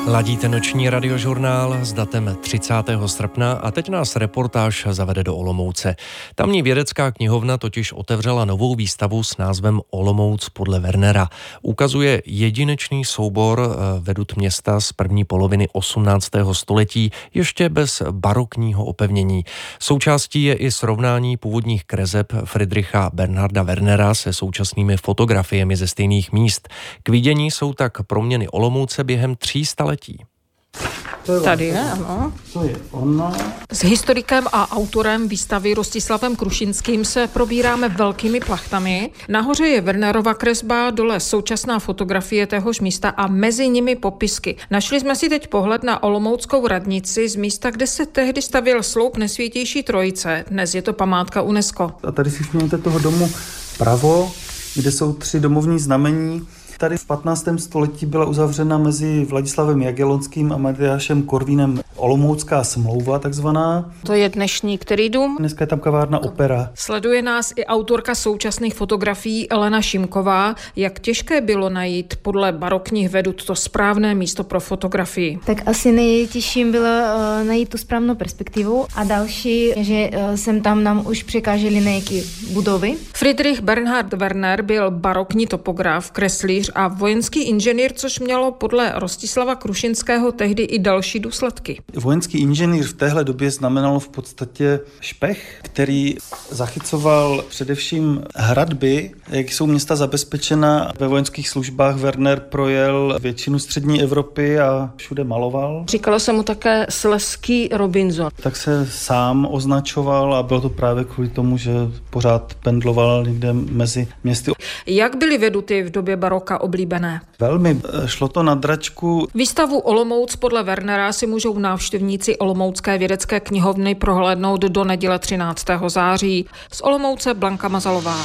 Ladíte noční radiožurnál s datem 30. srpna a teď nás reportáž zavede do Olomouce. Tamní vědecká knihovna totiž otevřela novou výstavu s názvem Olomouc podle Wernera. Ukazuje jedinečný soubor vedut města z první poloviny 18. století ještě bez barokního opevnění. Součástí je i srovnání původních kreseb Friedricha Bernharda Wernera se současnými fotografiemi ze stejných míst. K vidění jsou tak proměny Olomouce během 300 letí. Tady je, ano. To je ona. S historikem a autorem výstavy Rostislavem Krušinským se probíráme velkými plachtami. Nahoře je Wernerova kresba, dole současná fotografie téhož místa a mezi nimi popisky. Našli jsme si teď pohled na olomouckou radnici z místa, kde se tehdy stavěl sloup Nejsvětější Trojice. Dnes je to památka UNESCO. A tady si všimněte toho domu pravo, kde jsou 3 domovní znamení. Tady v 15. století byla uzavřena mezi Vladislavem Jagellonským a Matyášem Korvínem olomoucká smlouva takzvaná. To je dnešní který dům? Dneska je tam kavárna Opera. Sleduje nás i autorka současných fotografií Elena Šimková. Jak těžké bylo najít podle barokních vedut to správné místo pro fotografii? Tak asi nejtěžším bylo najít tu správnou perspektivu a další, že sem tam nám už překážely nějaké budovy. Friedrich Bernhard Werner byl barokní topograf, kreslíř a vojenský inženýr, což mělo podle Rostislava Krušinského tehdy i další důsledky. Vojenský inženýr v téhle době znamenalo v podstatě špech, který zachycoval především hradby, jak jsou města zabezpečena. Ve vojenských službách Werner projel většinu střední Evropy a všude maloval. Říkalo se mu také Slezský Robinson. Tak se sám označoval a bylo to právě kvůli tomu, že pořád pendloval někde mezi městy. Jak byly veduty v době baroka oblíbené? Velmi šlo to na dračku. Výstavu Olomouc podle Wernera si můžou návštěvníci Olomoucké vědecké knihovny prohlédnout do neděle 13. září. Z Olomouce Blanka Mazalová.